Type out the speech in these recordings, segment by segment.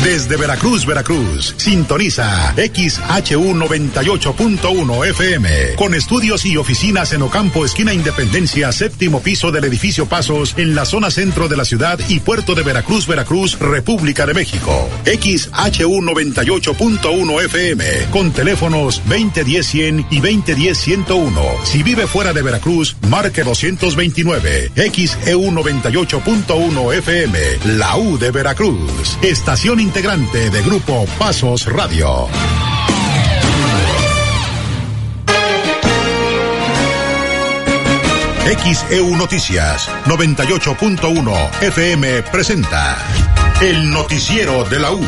Desde Veracruz, Veracruz, sintoniza XHU 98.1 FM, con estudios y oficinas en Ocampo, esquina Independencia, séptimo piso del edificio Pasos, en la zona centro de la ciudad y puerto de Veracruz, Veracruz, República de México. XHU 98.1 FM, con teléfonos 2010-100 y 2010-101. Si vive fuera de Veracruz, marque 229. XEU 98.1 FM, la U de Veracruz. Estación integrante de Grupo Pasos Radio. XEU Noticias 98.1 FM presenta el noticiero de la U.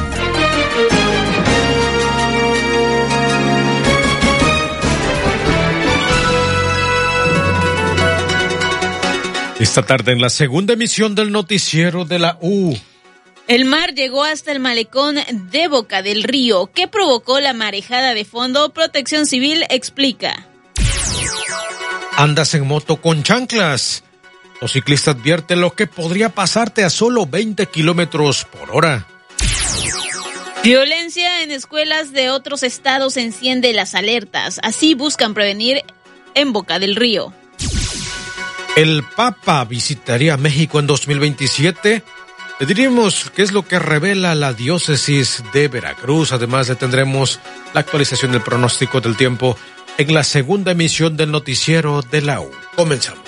Esta tarde en la segunda emisión del noticiero de la U. El mar llegó hasta el malecón de Boca del Río. ¿Qué provocó la marejada de fondo? Protección Civil explica. Andas en moto con chanclas. Los ciclistas advierten lo que podría pasarte a solo 20 kilómetros por hora. Violencia en escuelas de otros estados enciende las alertas. Así buscan prevenir en Boca del Río. El Papa visitaría México en 2027. Le diremos qué es lo que revela la diócesis de Veracruz. Además, le tendremos la actualización del pronóstico del tiempo en la segunda emisión del noticiero de la U. Comenzamos.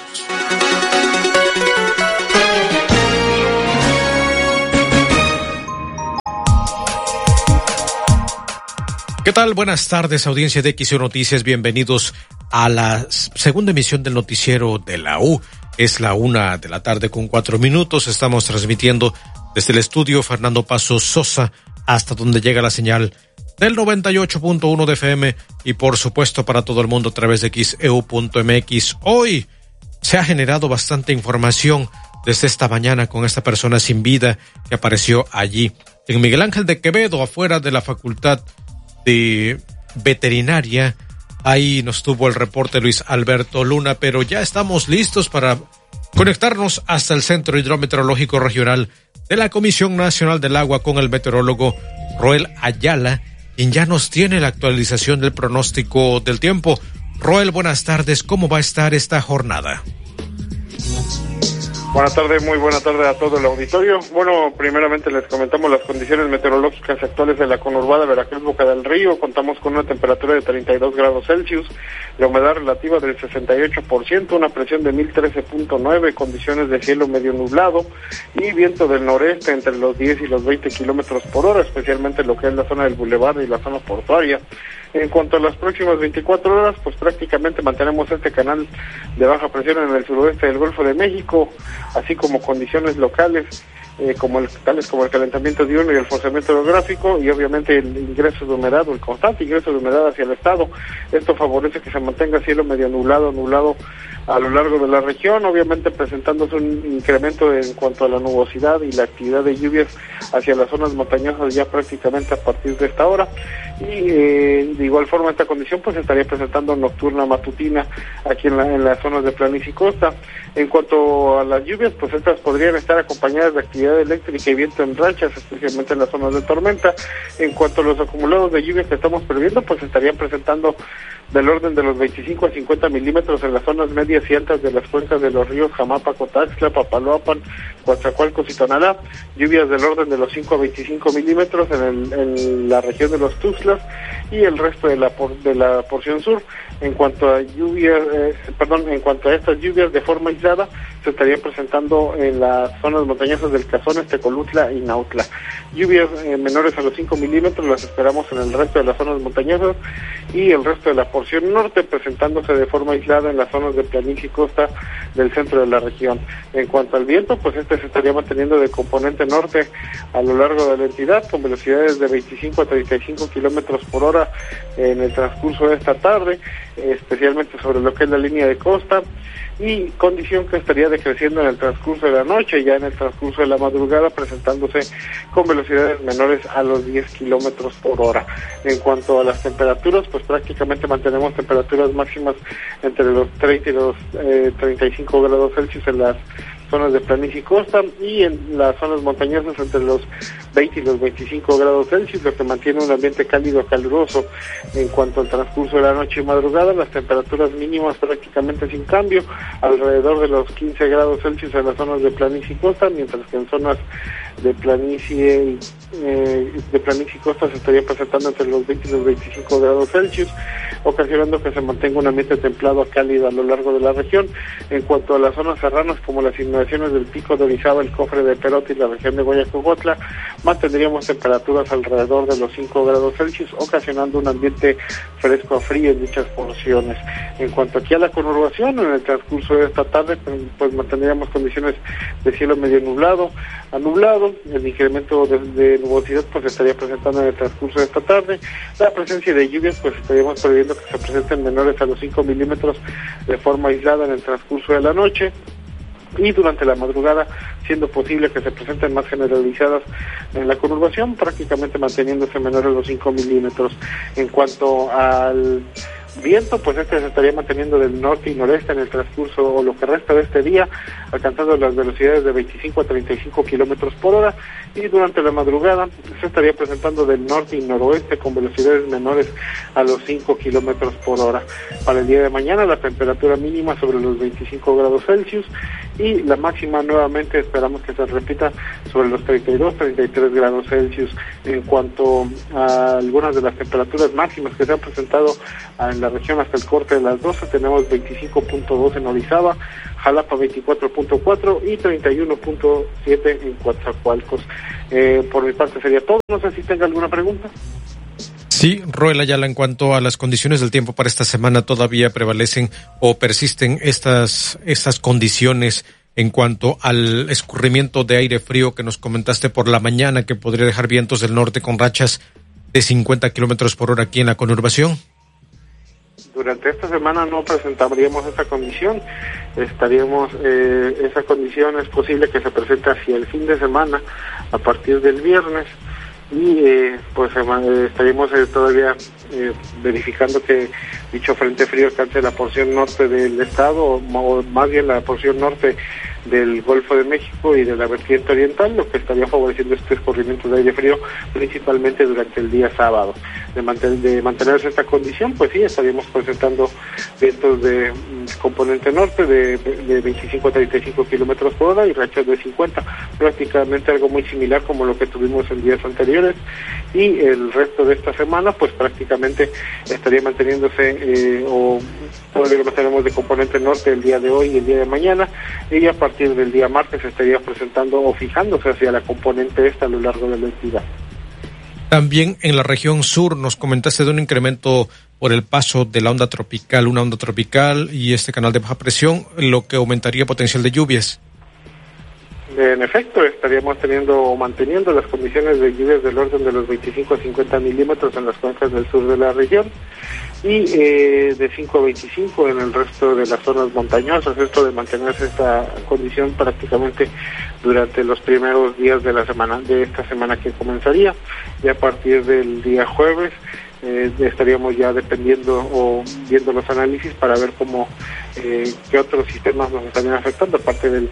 ¿Qué tal? Buenas tardes, audiencia de XEU Noticias. Bienvenidos a la segunda emisión del noticiero de la U. Es la 1:04 p.m. Estamos transmitiendo desde el estudio Fernando Pasos Sosa hasta donde llega la señal del 98.1 de FM y por supuesto para todo el mundo a través de XEU.mx. Hoy se ha generado bastante información desde esta mañana con esta persona sin vida que apareció allí en Miguel Ángel de Quevedo, afuera de la Facultad de Veterinaria. Ahí nos tuvo el reporte Luis Alberto Luna, pero ya estamos listos para conectarnos hasta el Centro Hidrometeorológico Regional de la Comisión Nacional del Agua con el meteorólogo Roel Ayala, quien ya nos tiene la actualización del pronóstico del tiempo. Roel, buenas tardes. ¿Cómo va a estar esta jornada? Buenas tardes, muy buena tarde a todo el auditorio. Bueno, primeramente les comentamos las condiciones meteorológicas actuales de la conurbada Veracruz Boca del Río. Contamos con una temperatura de 32 grados Celsius, la humedad relativa del 68%, una presión de 1013.9, condiciones de cielo medio nublado y viento del noreste entre los 10 y los 20 kilómetros por hora, especialmente lo que es la zona del bulevar y la zona portuaria. En cuanto a las próximas 24 horas, pues prácticamente mantenemos este canal de baja presión en el suroeste del Golfo de México, así como condiciones locales tales como el calentamiento diurno y el forzamiento orográfico, y obviamente el ingreso de humedad o el constante ingreso de humedad hacia el estado. Esto favorece que se mantenga cielo medio nublado a lo largo de la región, obviamente presentándose un incremento en cuanto a la nubosidad y la actividad de lluvias hacia las zonas montañosas ya prácticamente a partir de esta hora. Y de igual forma esta condición pues estaría presentando nocturna matutina aquí en las zonas de planicie y costa. En cuanto a las lluvias, pues estas podrían estar acompañadas de actividad eléctrica y viento en rachas, especialmente en las zonas de tormenta. En cuanto a los acumulados de lluvia que estamos previendo, pues estarían presentando del orden de los 25 a 50 milímetros en las zonas medias y altas de las cuencas de los ríos Jamapa, Cotaxtla, Papaloapan, Coatzacoalcos y Tonalá. Lluvias del orden de los 5 a 25 milímetros en la región de los Tuxtlas y el resto de la porción sur. En cuanto a estas lluvias de forma aislada, se estarían presentando en las zonas montañosas del Cazones, Tecolutla y Nautla. Lluvias menores a los 5 milímetros las esperamos en el resto de las zonas montañosas y el resto de la porción norte presentándose de forma aislada en las zonas de planicie y costa del centro de la región. En cuanto al viento, pues este se estaría manteniendo de componente norte a lo largo de la entidad con velocidades de 25 a 35 kilómetros por hora en el transcurso de esta tarde, especialmente sobre lo que es la línea de costa, y condición que estaría decreciendo en el transcurso de la noche, ya en el transcurso de la madrugada presentándose con velocidades menores a los 10 kilómetros por hora. En cuanto a las temperaturas, pues prácticamente mantenemos temperaturas máximas entre los 30 y los 35 grados Celsius en las zonas de planicie y costa, y en las zonas montañosas entre los 20 y los 25 grados Celsius, lo que mantiene un ambiente cálido a caluroso. En cuanto al transcurso de la noche y madrugada, las temperaturas mínimas prácticamente sin cambio, alrededor de los 15 grados Celsius en las zonas de planicie y costa, mientras que en zonas de planicie y costa se estaría presentando entre los 20 y los 25 grados Celsius, ocasionando que se mantenga un ambiente templado a cálido a lo largo de la región. En cuanto a las zonas serranas, como las inmediaciones del Pico de Orizaba, el Cofre de Perote y la región de Guayacogotla, mantendríamos temperaturas alrededor de los 5 grados Celsius, ocasionando un ambiente fresco a frío en dichas porciones. En cuanto aquí a la conurbación, en el transcurso de esta tarde, pues mantendríamos condiciones de cielo medio nublado a nublado. El incremento de nubosidad pues estaría presentando en el transcurso de esta tarde. La presencia de lluvias pues estaríamos previendo que se presenten menores a los 5 milímetros de forma aislada en el transcurso de la noche, y durante la madrugada, siendo posible que se presenten más generalizadas en la conurbación, prácticamente manteniéndose menores a los 5 milímetros. En cuanto al viento, pues este se estaría manteniendo del norte y noreste en el transcurso o lo que resta de este día, alcanzando las velocidades de 25 a 35 kilómetros por hora, y durante la madrugada se estaría presentando del norte y noroeste con velocidades menores a los 5 kilómetros por hora. Para el día de mañana, la temperatura mínima sobre los 25 grados Celsius, y la máxima nuevamente esperamos que se repita sobre los 32, 33 grados Celsius. En cuanto a algunas de las temperaturas máximas que se han presentado en la región hasta el corte de las 12, tenemos 25.2 en Orizaba, Jalapa 24.4 y 31.7 en Coatzacoalcos. Por mi parte sería todo. No sé si tenga alguna pregunta. Sí, Roel Ayala, en cuanto a las condiciones del tiempo para esta semana, ¿todavía prevalecen o persisten estas condiciones en cuanto al escurrimiento de aire frío que nos comentaste por la mañana, que podría dejar vientos del norte con rachas de 50 kilómetros por hora aquí en la conurbación? Durante esta semana no presentaríamos esa condición. Esa condición es posible que se presente hacia el fin de semana, a partir del viernes, y estaríamos todavía verificando que dicho frente frío alcance la porción norte del estado, o más bien la porción norte del Golfo de México y de la vertiente oriental, lo que estaría favoreciendo este escurrimiento de aire frío principalmente durante el día sábado. De mantenerse esta condición, pues sí, estaríamos presentando vientos de componente norte de 25 a 35 kilómetros por hora y rachas de 50, prácticamente algo muy similar como lo que tuvimos en días anteriores. Y el resto de esta semana, pues prácticamente estaría manteniéndose, todavía lo mantenemos de componente norte el día de hoy y el día de mañana, y a partir del día martes estaría presentando o fijándose hacia la componente esta a lo largo de la entidad. También en la región sur nos comentaste de un incremento por el paso de la onda tropical, una onda tropical y este canal de baja presión, lo que aumentaría potencial de lluvias. En efecto, estaríamos manteniendo las condiciones de lluvias del orden de los 25 a 50 milímetros en las cuencas del sur de la región, y de 5 a 25 en el resto de las zonas montañosas. Esto de mantenerse esta condición prácticamente durante los primeros días de esta semana que comenzaría, y a partir del día jueves estaríamos ya dependiendo o viendo los análisis para ver cómo qué otros sistemas nos estarían afectando, aparte del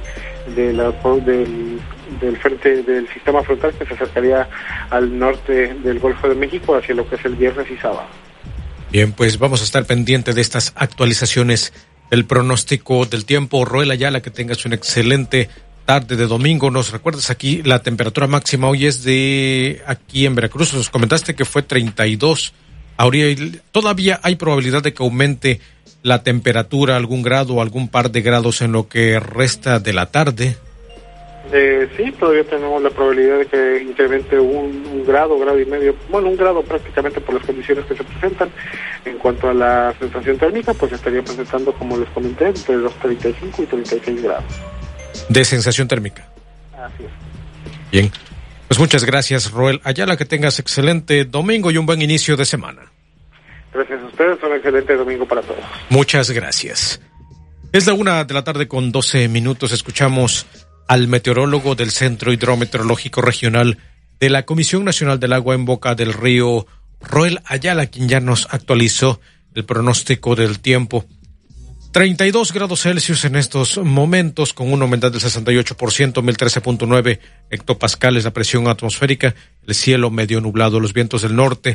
frente del sistema frontal que se acercaría al norte del Golfo de México hacia lo que es el viernes y sábado. Bien, pues vamos a estar pendientes de estas actualizaciones del pronóstico del tiempo. Roel Ayala, que tengas una excelente tarde de domingo. Nos recuerdas aquí la temperatura máxima hoy es de aquí en Veracruz. Nos comentaste que fue 32. Todavía hay probabilidad de que aumente la temperatura algún grado o algún par de grados en lo que resta de la tarde. Sí, todavía tenemos la probabilidad de que incremente un grado y medio, un grado prácticamente por las condiciones que se presentan. En cuanto a la sensación térmica, pues estaría presentando, como les comenté, entre los 35 y 36 grados. De sensación térmica. Así es. Bien, pues muchas gracias, Roel Ayala, que tengas excelente domingo y un buen inicio de semana. Gracias a ustedes, un excelente domingo para todos. Muchas gracias. Es la 1:12 p.m, escuchamos al meteorólogo del Centro Hidrometeorológico Regional de la Comisión Nacional del Agua en Boca del Río, Roel Ayala, quien ya nos actualizó el pronóstico del tiempo. 32 grados Celsius en estos momentos, con una humedad del 68%, 1013.9 hectopascales la presión atmosférica, el cielo medio nublado, los vientos del norte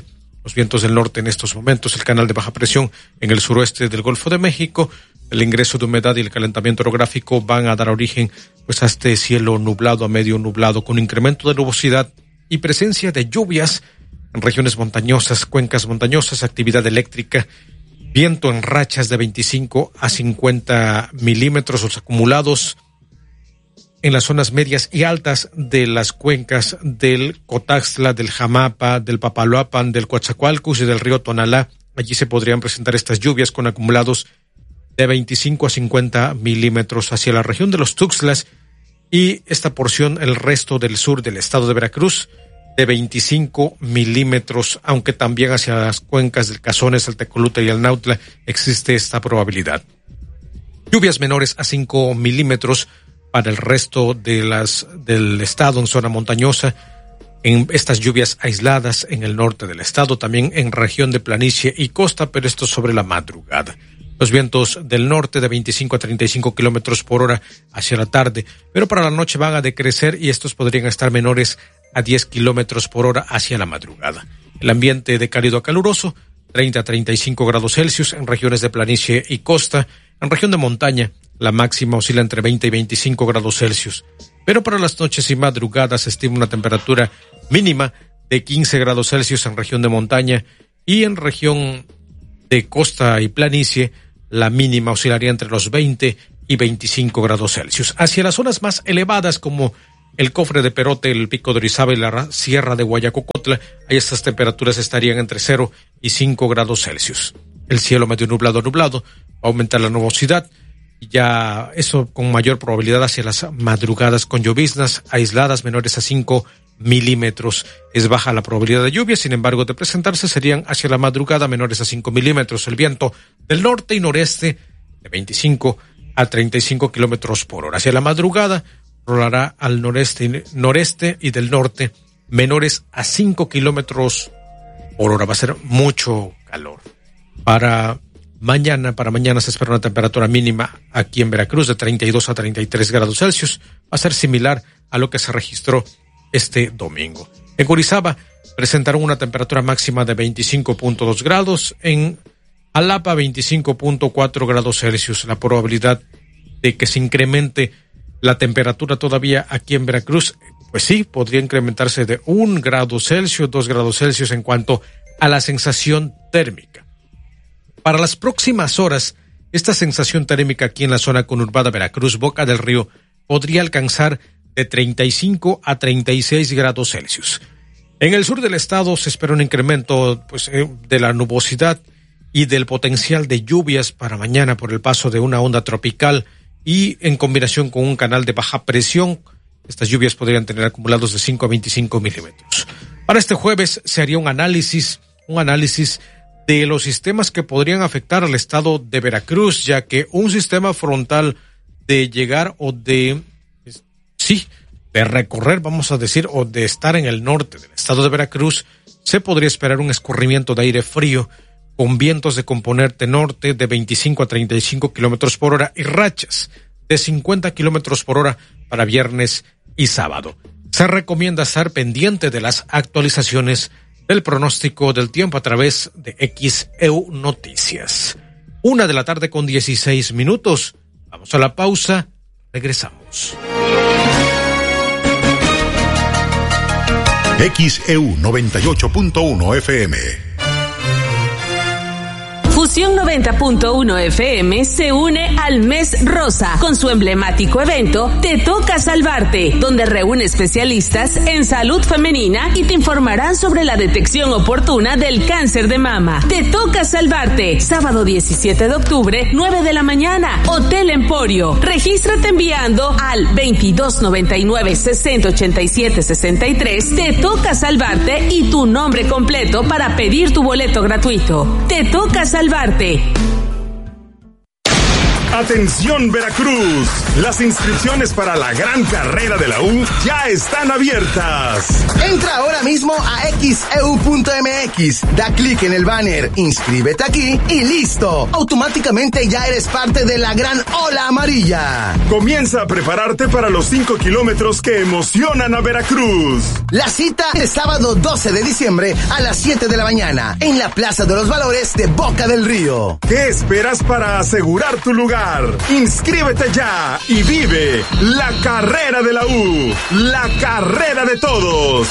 en estos momentos, el canal de baja presión en el suroeste del Golfo de México, el ingreso de humedad y el calentamiento orográfico van a dar origen pues a este cielo nublado a medio nublado, con incremento de nubosidad y presencia de lluvias en regiones montañosas, cuencas montañosas, actividad eléctrica, viento en rachas de 25 a 50 milímetros, los acumulados en las zonas medias y altas de las cuencas del Cotaxtla, del Jamapa, del Papaloapan, del Coatzacoalcos y del río Tonalá. Allí se podrían presentar estas lluvias con acumulados de 25 a 50 milímetros hacia la región de los Tuxtlas y esta porción, el resto del sur del estado de Veracruz, de 25 milímetros, aunque también hacia las cuencas del Cazones, el Tecolote y el Nautla existe esta probabilidad. Lluvias menores a 5 milímetros para el resto del estado en zona montañosa, en estas lluvias aisladas en el norte del estado, también en región de planicie y costa, pero esto sobre la madrugada. Los vientos del norte de 25 a 35 kilómetros por hora hacia la tarde, pero para la noche van a decrecer y estos podrían estar menores a 10 kilómetros por hora hacia la madrugada. El ambiente de cálido a caluroso, 30 a 35 grados Celsius en regiones de planicie y costa. En región de montaña, la máxima oscila entre 20 y 25 grados Celsius. Pero para las noches y madrugadas se estima una temperatura mínima de 15 grados Celsius en región de montaña y en región de costa y planicie, la mínima oscilaría entre los 20 y 25 grados Celsius. Hacia las zonas más elevadas como el Cofre de Perote, el Pico de Orizaba y la Sierra de Guayacocotla, ahí estas temperaturas estarían entre 0 y 5 grados Celsius. El cielo medio nublado, va a aumentar la nubosidad, y ya eso con mayor probabilidad hacia las madrugadas con lloviznas aisladas menores a 5 milímetros. Es baja la probabilidad de lluvia, sin embargo, de presentarse serían hacia la madrugada menores a 5 milímetros. El viento del norte y noreste de 25 a 35 kilómetros por hora. Hacia la madrugada rolará al noreste y del norte menores a 5 kilómetros por hora. Va a ser mucho calor. Para mañana se espera una temperatura mínima aquí en Veracruz de 32 a 33 grados Celsius. Va a ser similar a lo que se registró este domingo. En Orizaba presentarán una temperatura máxima de 25.2 grados. En Jalapa, 25.4 grados Celsius. La probabilidad de que se incremente la temperatura todavía aquí en Veracruz, pues sí, podría incrementarse de 1 grado Celsius, 2 grados Celsius en cuanto a la sensación térmica. Para las próximas horas, esta sensación térmica aquí en la zona conurbada Veracruz, Boca del Río, podría alcanzar de 35 a 36 grados Celsius. En el sur del estado se espera un incremento de la nubosidad y del potencial de lluvias para mañana por el paso de una onda tropical y en combinación con un canal de baja presión. Estas lluvias podrían tener acumulados de 5 a 25 milímetros. Para este jueves se haría un análisis de los sistemas que podrían afectar al estado de Veracruz, ya que un sistema frontal de llegar o de recorrer, vamos a decir, o de estar en el norte del estado de Veracruz, se podría esperar un escurrimiento de aire frío con vientos de componente norte de 25 a 35 kilómetros por hora y rachas de 50 kilómetros por hora para viernes y sábado. Se recomienda estar pendiente de las actualizaciones del pronóstico del tiempo a través de XEU Noticias. 1:16 p.m. Vamos a la pausa. Regresamos. XEU 98.1 FM. Fusión 90.1 FM se une al Mes Rosa con su emblemático evento Te Toca Salvarte, donde reúne especialistas en salud femenina y te informarán sobre la detección oportuna del cáncer de mama. Te Toca Salvarte, sábado 17 de octubre, 9 de la mañana, Hotel Emporio. Regístrate enviando al 2299-6087-63. Te Toca Salvarte y tu nombre completo para pedir tu boleto gratuito. Te Toca Salvarte. Atención Veracruz, las inscripciones para la gran carrera de la U ya están abiertas. Entra ahora mismo a xeu.mx, da clic en el banner, inscríbete aquí y listo. Automáticamente ya eres parte de la gran ola amarilla. Comienza a prepararte para los 5 kilómetros que emocionan a Veracruz. La cita es sábado 12 de diciembre a las 7 de la mañana en la Plaza de los Valores de Boca del Río. ¿Qué esperas para asegurar tu lugar? Inscríbete ya y vive la carrera de la U, la carrera de todos.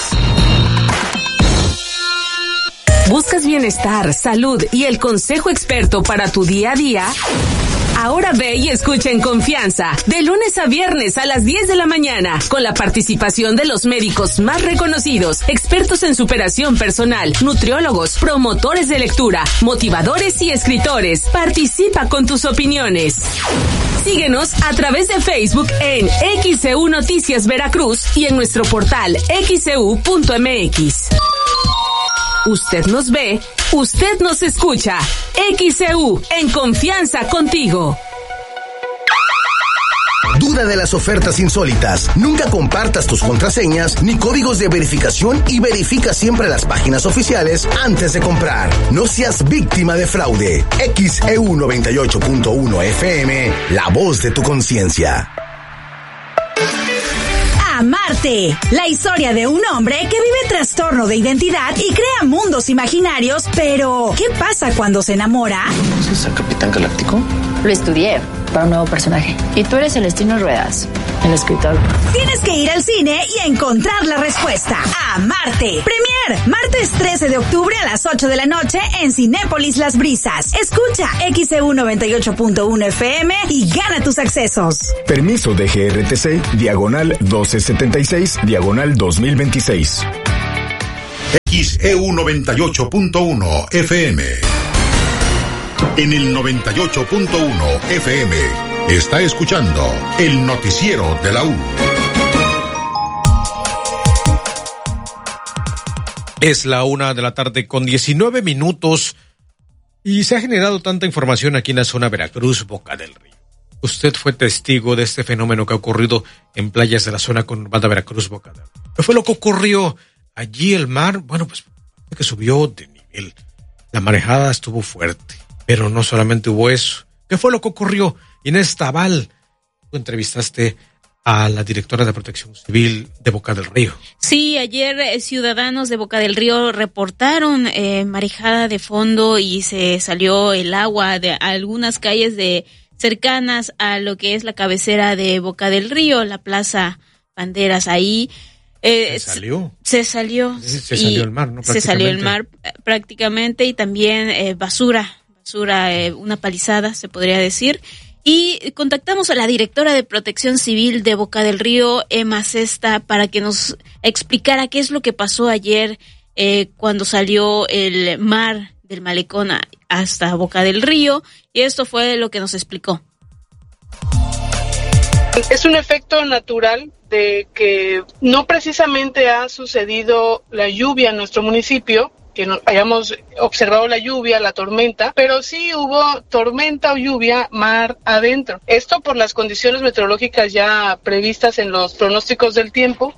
¿Buscas bienestar, salud y el consejo experto para tu día a día? Ahora ve y escucha en confianza, de lunes a viernes a las 10 de la mañana, con la participación de los médicos más reconocidos, expertos en superación personal, nutriólogos, promotores de lectura, motivadores y escritores. Participa con tus opiniones. Síguenos a través de Facebook en XEU Noticias Veracruz y en nuestro portal xeu.mx. Usted nos ve, usted nos escucha. XEU, en confianza contigo. Duda de las ofertas insólitas. Nunca compartas tus contraseñas ni códigos de verificación y verifica siempre las páginas oficiales antes de comprar. No seas víctima de fraude. XEU 98.1 FM, la voz de tu conciencia. Amarte, la historia de un hombre que vive trastorno de identidad y crea mundos imaginarios, pero ¿qué pasa cuando se enamora? ¿Es el Capitán Galáctico? Lo estudié para un nuevo personaje. Y tú eres Celestino Ruedas, el escritor. Tienes que ir al cine y encontrar la respuesta. Amarte. Premier, martes 13 de octubre a las 8 de la noche en Cinépolis Las Brisas. Escucha XEU 98.1 FM y gana tus accesos. Permiso de GRTC, diagonal 1276, diagonal 2026. XEU 98.1 FM. En el 98.1 FM está escuchando el noticiero de la U. Es la 1:00 con 19 minutos y se ha generado tanta información aquí en la zona Veracruz, Boca del Río. Usted fue testigo de este fenómeno que ha ocurrido en playas de la zona conurbada Veracruz, Boca del Río. ¿Qué fue lo que ocurrió? Allí el mar, bueno, pues que subió de nivel. La marejada estuvo fuerte. Pero no solamente hubo eso. ¿Qué fue lo que ocurrió? Inés Tabal, tú entrevistaste a la directora de Protección Civil de Boca del Río. Sí, ayer ciudadanos de Boca del Río reportaron marejada de fondo y se salió el agua de algunas calles cercanas a lo que es la cabecera de Boca del Río, la Plaza Banderas. Ahí se salió el mar, ¿no? Se salió el mar prácticamente y también basura, una palizada se podría decir. Y contactamos a la directora de Protección Civil de Boca del Río, Emma Cesta, para que nos explicara qué es lo que pasó ayer cuando salió el mar del malecón hasta Boca del Río, y esto fue lo que nos explicó. Es un efecto natural de que no precisamente ha sucedido la lluvia en nuestro municipio, que no hayamos observado la lluvia, la tormenta, pero sí hubo tormenta o lluvia mar adentro. Esto por las condiciones meteorológicas ya previstas en los pronósticos del tiempo,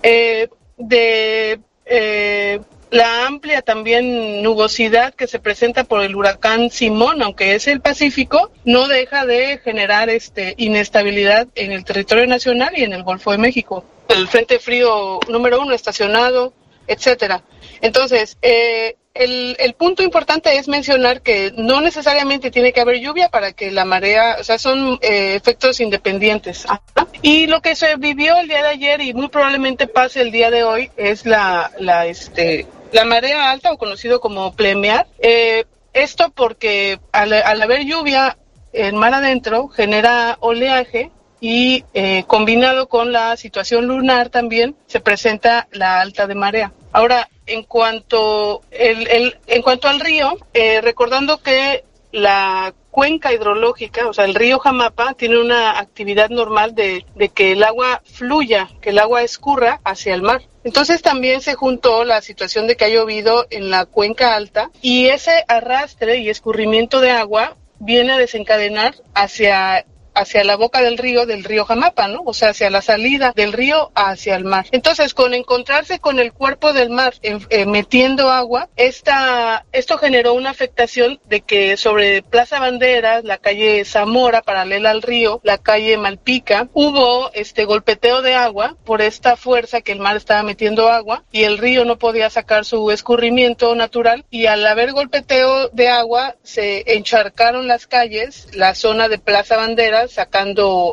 la amplia también nubosidad que se presenta por el huracán Simón, aunque es el Pacífico, no deja de generar inestabilidad en el territorio nacional y en el Golfo de México. El Frente Frío número 1 estacionado, etcétera. Entonces, el punto importante es mencionar que no necesariamente tiene que haber lluvia para que la marea, o sea, son efectos independientes. Y lo que se vivió el día de ayer y muy probablemente pase el día de hoy es la marea alta, o conocido como plemear. Esto porque al haber lluvia en mar adentro genera oleaje y combinado con la situación lunar también se presenta la alta de marea. Ahora, en cuanto al río, recordando que la cuenca hidrológica, o sea, el río Jamapa, tiene una actividad normal de que el agua fluya, que el agua escurra hacia el mar. Entonces también se juntó la situación de que ha llovido en la cuenca alta y ese arrastre y escurrimiento de agua viene a desencadenar hacia la boca del río Jamapa, ¿no? O sea, hacia la salida del río hacia el mar. Entonces, con encontrarse con el cuerpo del mar metiendo agua, esto generó una afectación de que sobre Plaza Banderas, la calle Zamora, paralela al río, la calle Malpica, hubo golpeteo de agua por esta fuerza que el mar estaba metiendo agua y el río no podía sacar su escurrimiento natural, y al haber golpeteo de agua se encharcaron las calles, la zona de Plaza Banderas, sacando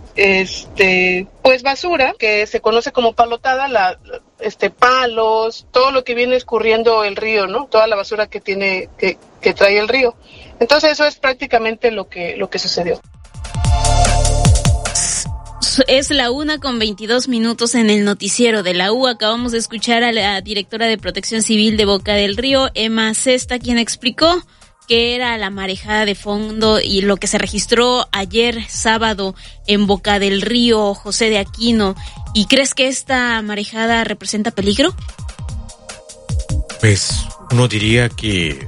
pues basura que se conoce como palotada, palos, todo lo que viene escurriendo el río, ¿no? Toda la basura que tiene que trae el río. Entonces eso es prácticamente lo que sucedió. Es la 1:22 en el noticiero de la U. Acabamos de escuchar a la directora de Protección Civil de Boca del Río, Emma Cesta, quien explicó que era la marejada de fondo y lo que se registró ayer sábado en Boca del Río, José de Aquino. ¿Y crees que esta marejada representa peligro? Pues uno diría que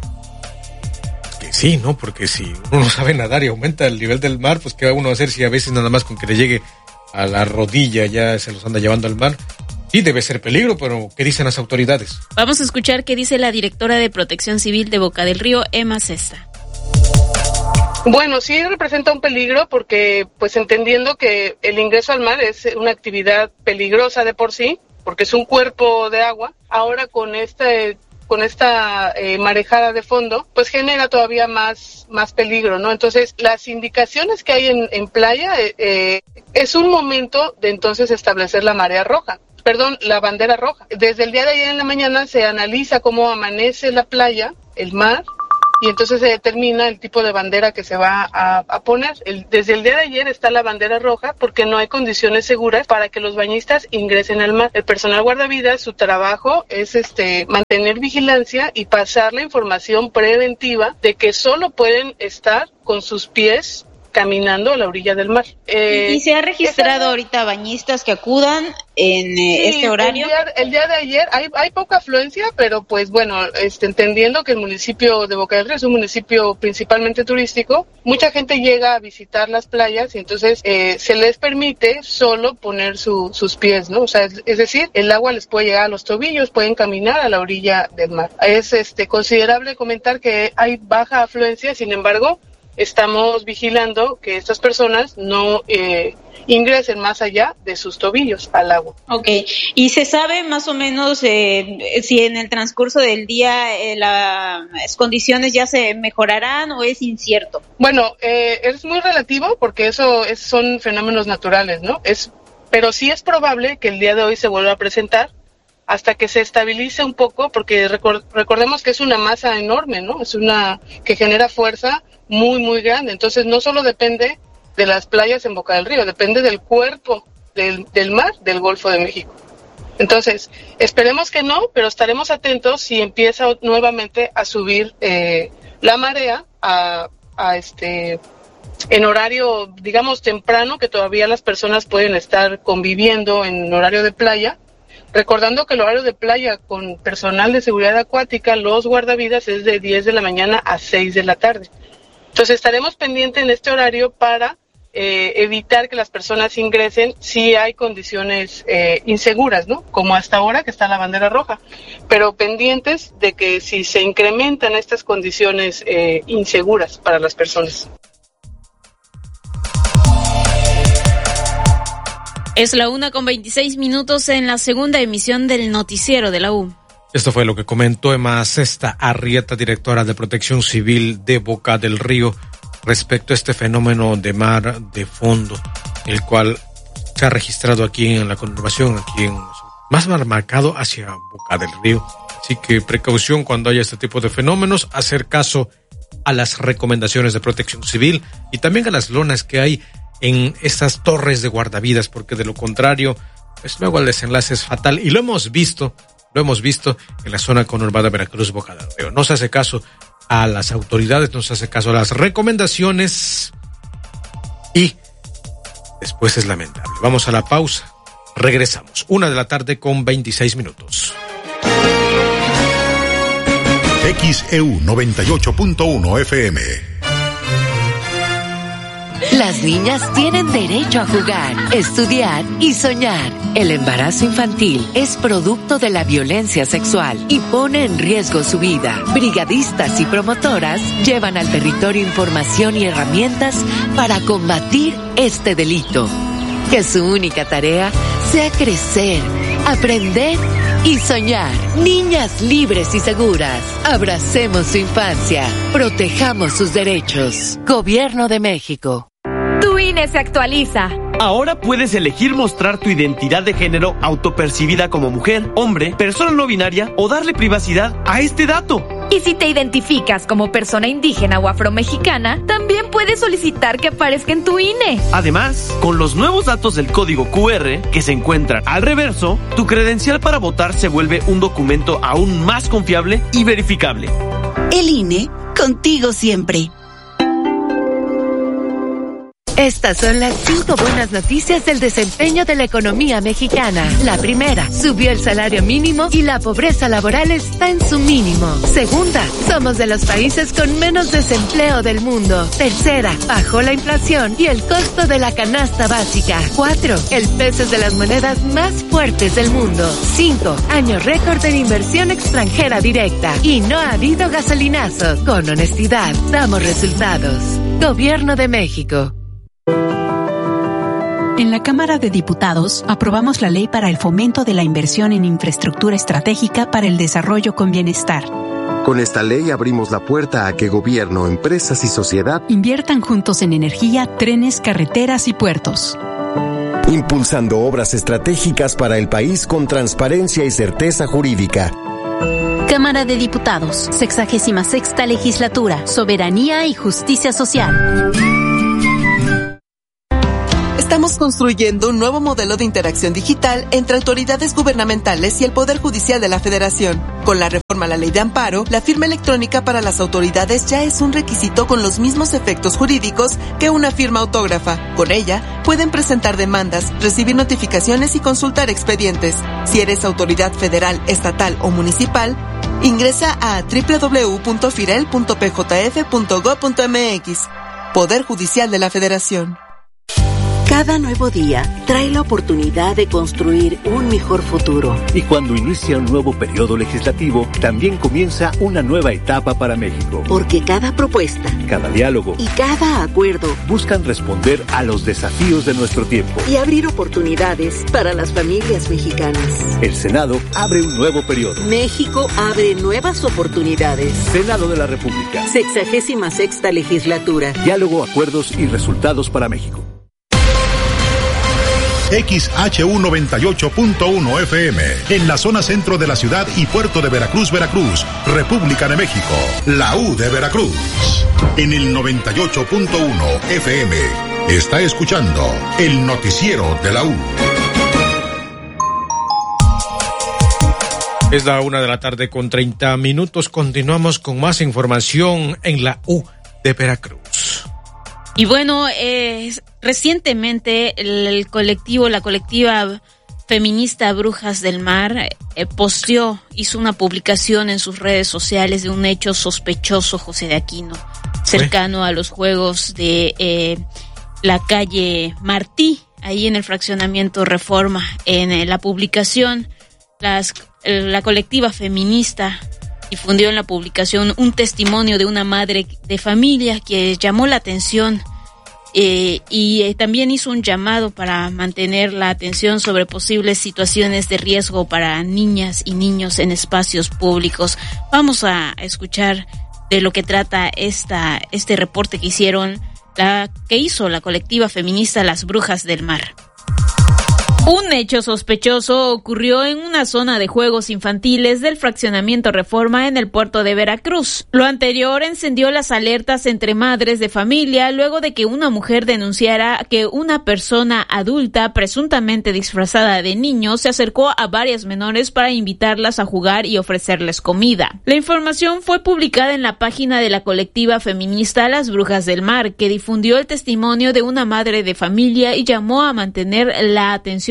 sí, ¿no? Porque si uno no sabe nadar y aumenta el nivel del mar, pues ¿qué va uno a hacer si a veces nada más con que le llegue a la rodilla ya se los anda llevando al mar? Sí, debe ser peligro, pero ¿qué dicen las autoridades? Vamos a escuchar qué dice la directora de Protección Civil de Boca del Río, Emma Cesta. Bueno, sí representa un peligro porque, pues entendiendo que el ingreso al mar es una actividad peligrosa de por sí, porque es un cuerpo de agua, ahora con esta marejada de fondo, pues genera todavía más peligro, ¿no? Entonces, las indicaciones que hay en playa es un momento de entonces establecer la bandera roja. Desde el día de ayer en la mañana se analiza cómo amanece la playa, el mar, y entonces se determina el tipo de bandera que se va a poner. Desde el día de ayer está la bandera roja porque no hay condiciones seguras para que los bañistas ingresen al mar. El personal guardavidas, su trabajo es mantener vigilancia y pasar la información preventiva de que solo pueden estar con sus pies caminando a la orilla del mar. ¿Y se ha registrado ahorita bañistas que acudan en este horario? El día de ayer hay poca afluencia, pero pues bueno, entendiendo que el municipio de Boca del Río es un municipio principalmente turístico, mucha gente llega a visitar las playas y entonces se les permite solo poner sus pies, ¿no? O sea, es decir, el agua les puede llegar a los tobillos, pueden caminar a la orilla del mar. Es considerable comentar que hay baja afluencia, sin embargo, estamos vigilando que estas personas no ingresen más allá de sus tobillos al agua. Okay. ¿Y se sabe más o menos si en el transcurso del día las condiciones ya se mejorarán o es incierto? Bueno, es muy relativo porque son fenómenos naturales, ¿no? Pero sí es probable que el día de hoy se vuelva a presentar hasta que se estabilice un poco, porque recordemos que es una masa enorme, ¿no? Es una que genera fuerza muy, muy grande. Entonces, no solo depende de las playas en Boca del Río, depende del cuerpo del mar del Golfo de México. Entonces, esperemos que no, pero estaremos atentos si empieza nuevamente a subir la marea en horario, digamos, temprano, que todavía las personas pueden estar conviviendo en horario de playa. Recordando que el horario de playa con personal de seguridad acuática, los guardavidas, es de 10 de la mañana a 6 de la tarde. Entonces estaremos pendientes en este horario para evitar que las personas ingresen si hay condiciones inseguras, ¿no? Como hasta ahora que está la bandera roja. Pero pendientes de que si se incrementan estas condiciones inseguras para las personas. Es la 1:26 en la segunda emisión del noticiero de la U. Esto fue lo que comentó Emma Cesta Arrieta, directora de Protección Civil de Boca del Río, respecto a este fenómeno de mar de fondo, el cual se ha registrado aquí en la conurbación, más marcado hacia Boca del Río. Así que precaución cuando haya este tipo de fenómenos, hacer caso a las recomendaciones de Protección Civil y también a las lonas que hay en estas torres de guardavidas, porque de lo contrario, pues luego el desenlace es fatal y lo hemos visto en la zona conurbada Veracruz, Boca del Río. No se hace caso a las autoridades, no se hace caso a las recomendaciones y después es lamentable. Vamos a la pausa, regresamos. 1:26 XEU 98.1 FM. Las niñas tienen derecho a jugar, estudiar y soñar. El embarazo infantil es producto de la violencia sexual y pone en riesgo su vida. Brigadistas y promotoras llevan al territorio información y herramientas para combatir este delito. Que su única tarea sea crecer, aprender y soñar. Niñas libres y seguras. Abracemos su infancia. Protejamos sus derechos. Gobierno de México. Tu INE se actualiza. Ahora puedes elegir mostrar tu identidad de género autopercibida como mujer, hombre, persona no binaria o darle privacidad a este dato. Y si te identificas como persona indígena o afromexicana, también puedes solicitar que aparezca en tu INE. Además, con los nuevos datos del código QR que se encuentran al reverso, tu credencial para votar se vuelve un documento aún más confiable y verificable. El INE, contigo siempre. Estas son las 5 buenas noticias del desempeño de la economía mexicana. La primera, subió el salario mínimo y la pobreza laboral está en su mínimo. Segunda, somos de los países con menos desempleo del mundo. Tercera, bajó la inflación y el costo de la canasta básica. 4, el peso es de las monedas más fuertes del mundo. 5, año récord en inversión extranjera directa. Y no ha habido gasolinazo. Con honestidad, damos resultados. Gobierno de México. En la Cámara de Diputados aprobamos la ley para el fomento de la inversión en infraestructura estratégica para el desarrollo con bienestar. Con esta ley abrimos la puerta a que gobierno, empresas y sociedad inviertan juntos en energía, trenes, carreteras y puertos. Impulsando obras estratégicas para el país con transparencia y certeza jurídica. Cámara de Diputados, 66ª Legislatura, Soberanía y Justicia Social. Estamos construyendo un nuevo modelo de interacción digital entre autoridades gubernamentales y el Poder Judicial de la Federación. Con la reforma a la Ley de Amparo, la firma electrónica para las autoridades ya es un requisito con los mismos efectos jurídicos que una firma autógrafa. Con ella, pueden presentar demandas, recibir notificaciones y consultar expedientes. Si eres autoridad federal, estatal o municipal, ingresa a www.firel.pjf.gov.mx. Poder Judicial de la Federación. Cada nuevo día trae la oportunidad de construir un mejor futuro. Y cuando inicia un nuevo periodo legislativo, también comienza una nueva etapa para México. Porque cada propuesta, cada diálogo y cada acuerdo buscan responder a los desafíos de nuestro tiempo y abrir oportunidades para las familias mexicanas. El Senado abre un nuevo periodo. México abre nuevas oportunidades. Senado de la República. 66ª Legislatura. Diálogo, acuerdos y resultados para México. XHU98.1 FM, en la zona centro de la ciudad y puerto de Veracruz, Veracruz, República de México, la U de Veracruz. En el 98.1 FM, está escuchando el noticiero de la U. Es la 1:30 p.m. Continuamos con más información en la U de Veracruz. Y bueno, recientemente la colectiva feminista Brujas del Mar hizo una publicación en sus redes sociales de un hecho sospechoso, José de Aquino, cercano a los juegos de la calle Martí, ahí en el fraccionamiento Reforma. En la publicación, la colectiva feminista difundió en la publicación un testimonio de una madre de familia que llamó la atención y también hizo un llamado para mantener la atención sobre posibles situaciones de riesgo para niñas y niños en espacios públicos. Vamos a escuchar de lo que trata este reporte que hizo la colectiva feminista Las Brujas del Mar. Un hecho sospechoso ocurrió en una zona de juegos infantiles del fraccionamiento Reforma en el puerto de Veracruz. Lo anterior encendió las alertas entre madres de familia luego de que una mujer denunciara que una persona adulta presuntamente disfrazada de niño se acercó a varias menores para invitarlas a jugar y ofrecerles comida. La información fue publicada en la página de la colectiva feminista Las Brujas del Mar, que difundió el testimonio de una madre de familia y llamó a mantener la atención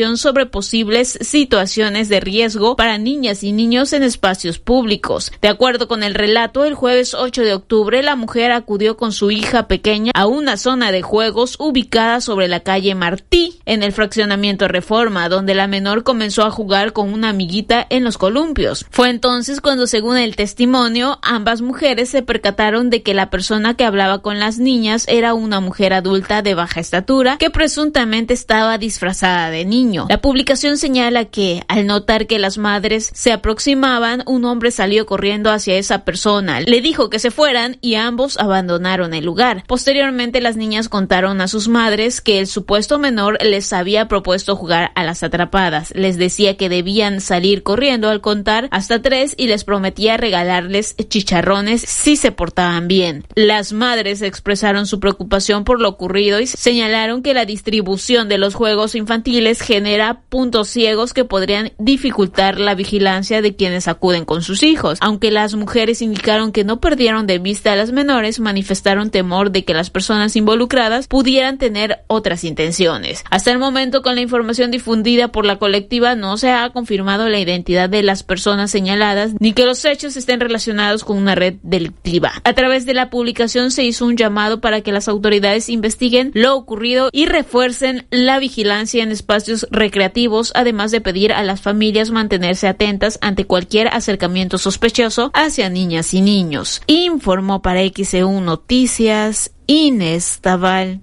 información sobre posibles situaciones de riesgo para niñas y niños en espacios públicos. De acuerdo con el relato, el jueves 8 de octubre, la mujer acudió con su hija pequeña a una zona de juegos ubicada sobre la calle Martí, en el fraccionamiento Reforma, donde la menor comenzó a jugar con una amiguita en los columpios. Fue entonces cuando, según el testimonio, ambas mujeres se percataron de que la persona que hablaba con las niñas era una mujer adulta de baja estatura que presuntamente estaba disfrazada de niño. La publicación señala que, al notar que las madres se aproximaban, un hombre salió corriendo hacia esa persona, le dijo que se fueran y ambos abandonaron el lugar. Posteriormente, las niñas contaron a sus madres que el supuesto menor les había propuesto jugar a las atrapadas. Les decía que debían salir corriendo al contar hasta 3 y les prometía regalarles chicharrones si se portaban bien. Las madres expresaron su preocupación por lo ocurrido y señalaron que la distribución de los juegos infantiles genera puntos ciegos que podrían dificultar la vigilancia de quienes acuden con sus hijos. Aunque las mujeres indicaron que no perdieron de vista a las menores, manifestaron temor de que las personas involucradas pudieran tener otras intenciones. Hasta el momento, con la información difundida por la colectiva, no se ha confirmado la identidad de las personas señaladas ni que los hechos estén relacionados con una red delictiva. A través de la publicación se hizo un llamado para que las autoridades investiguen lo ocurrido y refuercen la vigilancia en espacios recreativos, además de pedir a las familias mantenerse atentas ante cualquier acercamiento sospechoso hacia niñas y niños. Informó para XEU Noticias Inés Taval.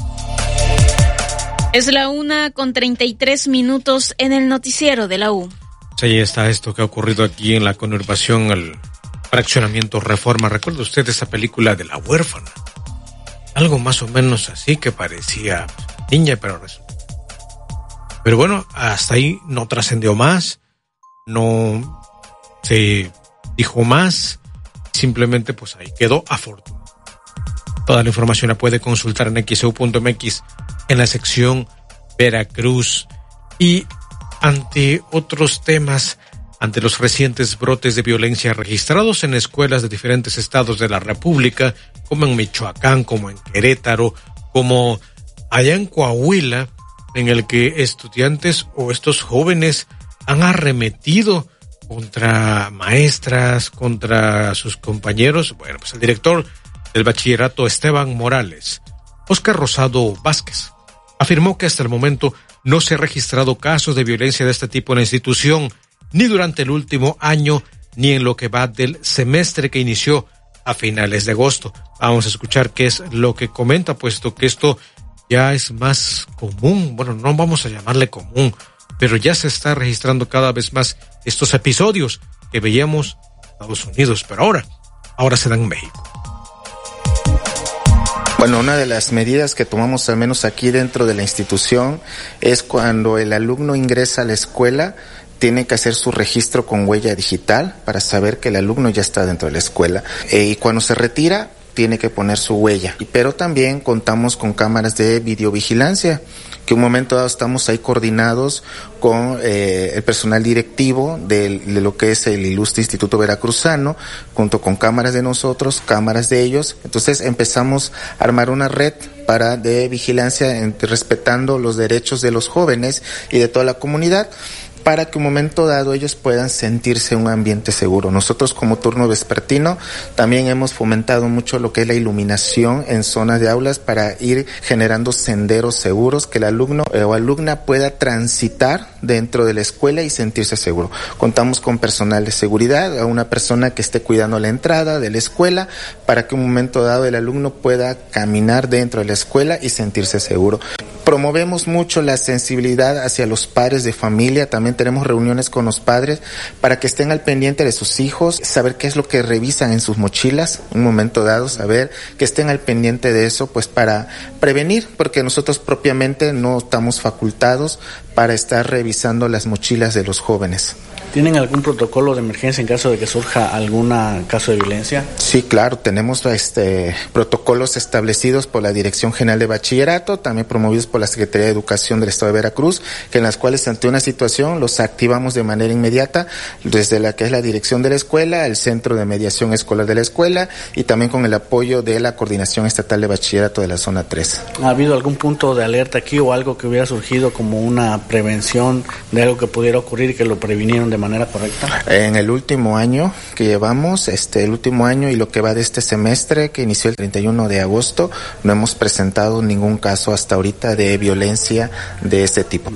Es la 1:33 en el noticiero de la U. Ahí está esto que ha ocurrido aquí en la conurbación, el fraccionamiento Reforma. ¿Recuerda usted esa película de La Huérfana? Algo más o menos así, que parecía niña, pero bueno, hasta ahí no trascendió más, no se dijo más, simplemente pues ahí quedó, afortunado. Toda la información la puede consultar en xeu.mx en la sección Veracruz. Y ante otros temas, ante los recientes brotes de violencia registrados en escuelas de diferentes estados de la República, como en Michoacán, como en Querétaro, como allá en Coahuila, en el que estudiantes o estos jóvenes han arremetido contra maestras, contra sus compañeros. Bueno, pues el director del bachillerato Esteban Morales, Óscar Rosado Vázquez, afirmó que hasta el momento no se ha registrado casos de violencia de este tipo en la institución, ni durante el último año, ni en lo que va del semestre que inició a finales de agosto. Vamos a escuchar qué es lo que comenta, puesto que esto ya es más común. Bueno, no vamos a llamarle común, pero ya se está registrando cada vez más estos episodios que veíamos en Estados Unidos, pero ahora se dan en México. Bueno, una de las medidas que tomamos, al menos aquí dentro de la institución, es cuando el alumno ingresa a la escuela, tiene que hacer su registro con huella digital para saber que el alumno ya está dentro de la escuela. Y cuando se retira, tiene que poner su huella. Pero también contamos con cámaras de videovigilancia, que un momento dado estamos ahí coordinados con el personal directivo de lo que es el ilustre Instituto Veracruzano, junto con cámaras de nosotros, cámaras de ellos. Entonces empezamos a armar una red de vigilancia respetando los derechos de los jóvenes y de toda la comunidad, para que un momento dado ellos puedan sentirse un ambiente seguro. Nosotros como turno vespertino también hemos fomentado mucho lo que es la iluminación en zonas de aulas para ir generando senderos seguros que el alumno o alumna pueda transitar dentro de la escuela y sentirse seguro. Contamos con personal de seguridad, a una persona que esté cuidando la entrada de la escuela para que un momento dado el alumno pueda caminar dentro de la escuela y sentirse seguro. Promovemos mucho la sensibilidad hacia los padres de familia. También tenemos reuniones con los padres para que estén al pendiente de sus hijos, saber qué es lo que revisan en sus mochilas, un momento dado, saber que estén al pendiente de eso, pues para prevenir, porque nosotros propiamente no estamos facultados para estar revisando las mochilas de los jóvenes. ¿Tienen algún protocolo de emergencia en caso de que surja algún caso de violencia? Sí, claro, tenemos protocolos establecidos por la Dirección General de Bachillerato, también promovidos por la Secretaría de Educación del Estado de Veracruz, que en las cuales ante una situación los activamos de manera inmediata desde la que es la dirección de la escuela, el Centro de Mediación Escolar de la escuela y también con el apoyo de la Coordinación Estatal de Bachillerato de la Zona 3. ¿Ha habido algún punto de alerta aquí o algo que hubiera surgido como una prevención de algo que pudiera ocurrir y que lo previnieron de manera correcta? En el último año que llevamos, el último año y lo que va de este semestre que inició el 31 de agosto, no hemos presentado ningún caso hasta ahorita de violencia de este tipo.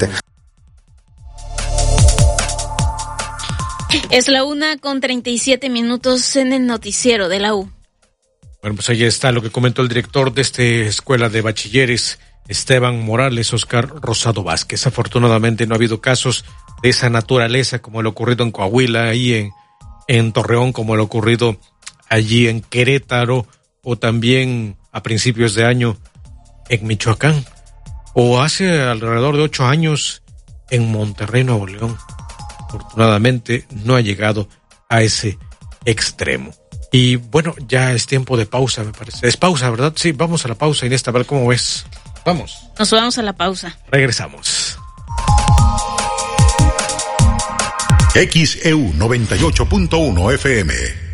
Es la 1:37 en el noticiero de la U. Bueno, pues ahí está lo que comentó el director de esta escuela de bachilleres, Esteban Morales Oscar Rosado Vázquez. Afortunadamente no ha habido casos de esa naturaleza como lo ocurrido en Coahuila, ahí en Torreón, como lo ocurrido allí en Querétaro, o también a principios de año en Michoacán, o hace alrededor de 8 años en Monterrey, Nuevo León. Afortunadamente no ha llegado a ese extremo. Y bueno, ya es tiempo de pausa, me parece. Es pausa, ¿verdad? Sí, vamos a la pausa, Inés, a ver cómo ves. Vamos. Nos vamos a la pausa. Regresamos. XEU 98.1 FM.